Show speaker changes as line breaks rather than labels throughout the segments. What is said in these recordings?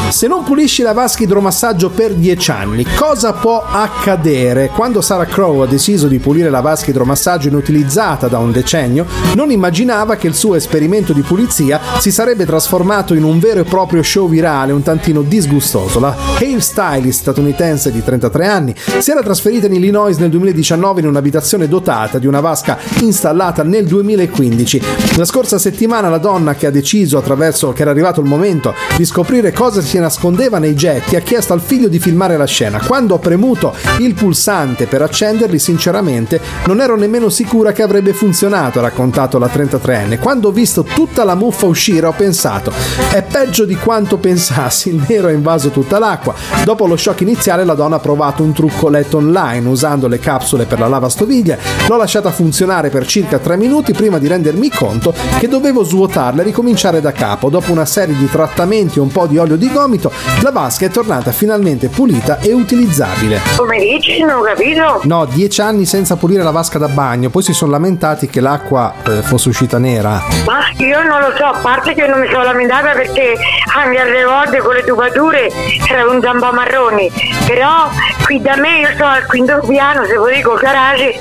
Se non pulisci la vasca idromassaggio per 10 anni, cosa può accadere? Quando Sarah Crowe ha deciso di pulire la vasca idromassaggio inutilizzata da un decennio, non immaginava che il suo esperimento di pulizia si sarebbe trasformato in un vero e proprio show virale un tantino disgustoso. La hairstylist statunitense di 33 anni si era trasferita in Illinois nel 2019 in un'abitazione dotata di una vasca installata nel 2015. La scorsa settimana la donna, che ha deciso attraverso che era arrivato il momento di scoprire cosa si nascondeva nei getti, ha chiesto al figlio di filmare la scena. Quando ho premuto il pulsante per accenderli, sinceramente non ero nemmeno sicura che avrebbe funzionato, ha raccontato la 33enne. Quando ho visto tutta la muffa uscire ho pensato: è peggio di quanto pensassi, il nero ha invaso tutta l'acqua. Dopo lo shock iniziale la donna ha provato un trucco letto online usando le capsule per la lavastoviglie. L'ho lasciata funzionare per circa 3 minuti prima di rendermi conto che dovevo svuotarla e ricominciare da capo. Dopo una serie di trattamenti e un po' di olio di gomito, la vasca è tornata finalmente pulita e utilizzabile.
Come dici? Non ho capito.
No, 10 anni senza pulire la vasca da bagno, poi si sono lamentati che l'acqua fosse uscita nera.
Ma io non lo so, a parte che non mi sono lamentata perché anche alle volte con le tubature era un zampa marroni, però qui da me, io sto al 5º piano, se vuoi dico garage,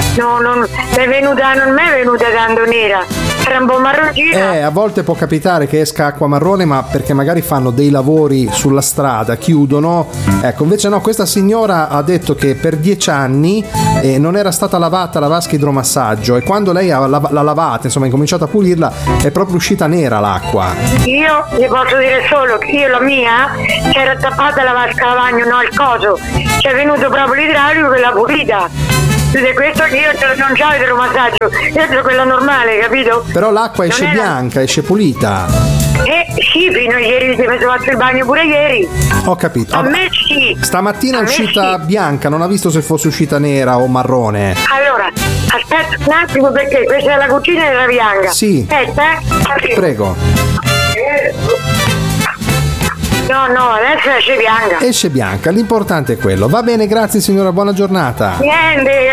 non è venuta, non mi è venuta tanto nera, era un po' marroncina.
A volte può capitare che esca acqua marrone, ma perché magari fanno dei lavori sulla strada, chiudono. Ecco, invece no, questa signora ha detto che per 10 anni non era stata lavata la vasca idromassaggio, e quando lei l'ha lavata, insomma, ha incominciato a pulirla, è proprio uscita nera l'acqua.
Io vi posso dire solo che io, la mia, c'era tappata la vasca da bagno, no, il coso, c'è venuto proprio l'idraulico che l'ha pulita. È questo che io non c'ho idromassaggio, io ho quella normale, capito?
Però l'acqua esce bianca, esce pulita.
Sì, fino a ieri mi sono fatto il bagno pure ieri.
Ho capito.
A me sì.
Stamattina è uscita bianca, non ha visto se fosse uscita nera o marrone.
Allora, aspetta un attimo, perché questa è la cucina della bianca.
Sì.
Aspetta,
prego.
No, adesso esce bianca.
Esce bianca, l'importante è quello. Va bene, grazie signora, buona giornata.
Niente.